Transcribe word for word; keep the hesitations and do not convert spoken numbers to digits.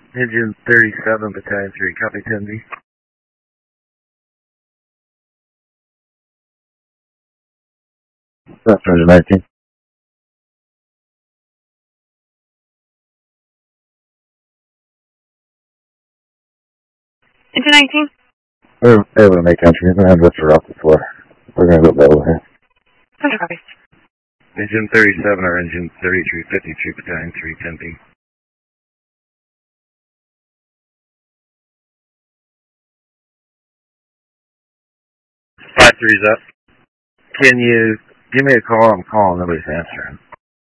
Engine thirty-seven, Battalion three, copy ten B. That's Engine nineteen. Engine nineteen? We're able to make entry. We're going to lift her off the floor. We're going to go below here. Center copy. Engine thirty-seven or engine thirty-three fifty-three, Battalion three, ten B. Five three's up. Can you give me a call? I'm calling. Nobody's answering.